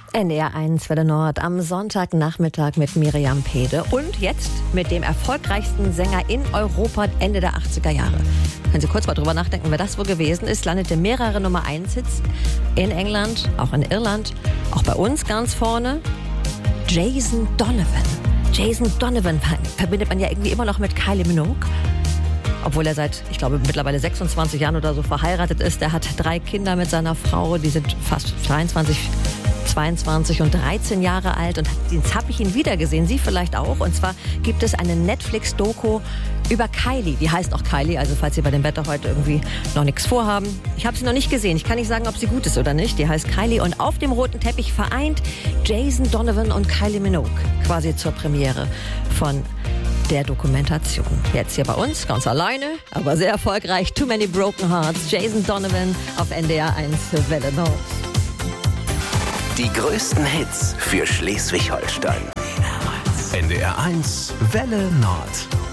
NDR1 Welle Nord am Sonntagnachmittag mit Miriam Pede und jetzt mit dem erfolgreichsten Sänger in Europa Ende der 80er Jahre. Können Sie kurz mal drüber nachdenken, wer das wohl gewesen ist? Landete mehrere Nummer-1-Hits in England, auch in Irland, auch bei uns ganz vorne. Jason Donovan. Jason Donovan verbindet man ja irgendwie immer noch mit Kylie Minogue. Obwohl er seit, ich glaube, mittlerweile 26 Jahren oder so verheiratet ist. Er hat 3 Kinder mit seiner Frau, die sind fast 22 und 13 Jahre alt. Und jetzt habe ich ihn wieder gesehen, Sie vielleicht auch. Und zwar gibt es eine Netflix-Doku über Kylie. Die heißt auch Kylie, also falls Sie bei dem Wetter heute irgendwie noch nichts vorhaben. Ich habe sie noch nicht gesehen. Ich kann nicht sagen, ob sie gut ist oder nicht. Die heißt Kylie. Und auf dem roten Teppich vereint Jason Donovan und Kylie Minogue quasi zur Premiere von der Dokumentation. Jetzt hier bei uns, ganz alleine, aber sehr erfolgreich. Too Many Broken Hearts. Jason Donovan auf NDR1 Welle Nord. Die größten Hits für Schleswig-Holstein. NDR1 Welle Nord.